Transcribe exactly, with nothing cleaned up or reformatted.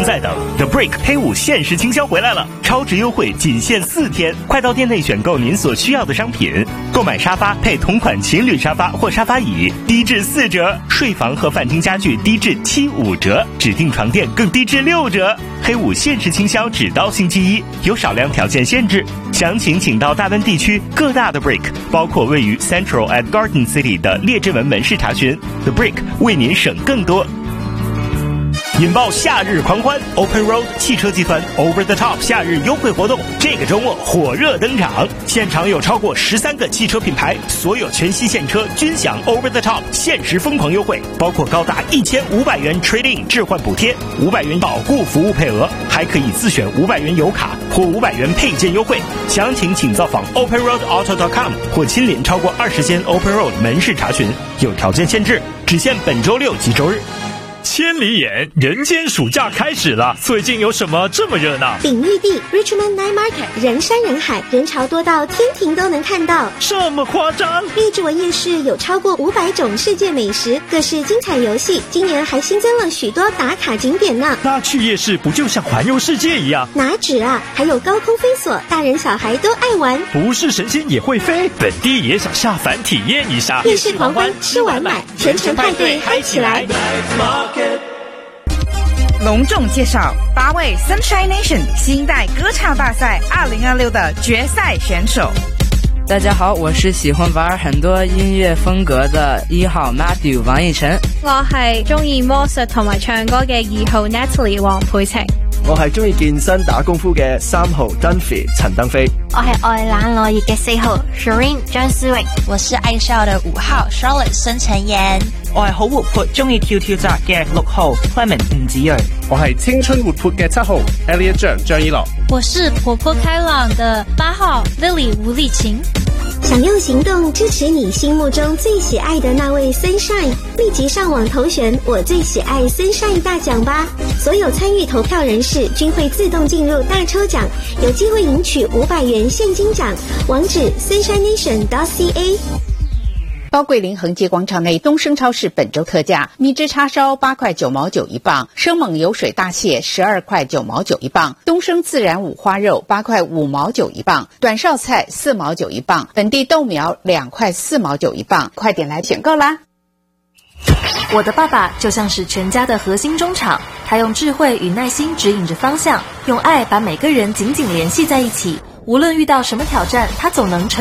在等 The Brick 黑五限时倾销回来了，超值优惠仅限四天，快到店内选购您所需要的商品，购买沙发配同款情侣沙发或沙发椅低至四折，睡房和饭厅家具低至七五折，指定床垫更低至六折。黑五限时倾销只到星期一，有少量条件限制，详情请到大温地区各大的 Brick， 包括位于 Central at Garden City 的列治文门市查询。The Brick 为您省更多。引爆夏日狂欢 ，Open Road 汽车集团 Over the Top 夏日优惠活动，这个周末火热登场，现场有超过十三个汽车品牌，所有全系现车均享 Over the Top 限时疯狂优惠，包括高达一千五百元 Trade-in 置换补贴、五百元保固服务配额，还可以自选五百元油卡或五百元配件优惠。详情请造访 open road auto dot com 或亲临超过二十间 Open Road 门市查询，有条件限制，只限本周六及周日。 千里眼，人间暑假开始了，最近有什么这么热闹？ 鼎玉地 Richmond Night Market 人山人海，人潮多到天庭都能看到。 这么夸张？ 荔枝文夜市有超过五百种世界美食，各式精彩游戏，今年还新增了许多打卡景点呢。 那去夜市不就像环游世界一样？ 哪止啊，还有高空飞索，大人小孩都爱玩。 不是神仙也会飞，本地也想下凡体验一下。 夜市狂欢，吃完买，全城派对嗨起来！ 隆重介绍八位 Sunshine Nation 新一代歌唱大赛二零二六的决赛选手。 大家好，我是喜欢玩很多音乐風格的一號 Matthew 王奕晨。 我係中意魔術同埋唱歌嘅二號 Natalie 黃佩晴。 我係中意健身打功夫嘅三號 Dunphy 陳登飛。 我係愛冷落葉嘅四號 Shireen 張思穎。 我是愛笑的五號 Charlotte 孫晨妍。 我係好活潑中意跳跳紮嘅六號 Clement 吳子睿。 我係青春活潑嘅七號 Elliot 張張一樂。 我是活潑開朗的八號 Lily 吳麗琴。 想用行動支持你心目中最喜愛的那位 Sunshine， 立即上網投選我最喜愛 Sunshine 大獎吧！所有參與投票人士均會自動進入大抽獎，有機會贏取五百元現金獎。網址 sunshine nation dot c a。 高桂林恒街广场内东升超市本周特价：蜜汁叉烧八块九毛九一磅，生猛油水大蟹十二块九毛九一磅，东升自然五花肉八块五毛九一磅，短绍菜四毛九一磅，本地豆苗两块四毛九一磅，快点来选购啦！ 我的爸爸就像是全家的核心中场，他用智慧与耐心指引着方向，用爱把每个人紧紧联系在一起。无论遇到什么挑战，他总能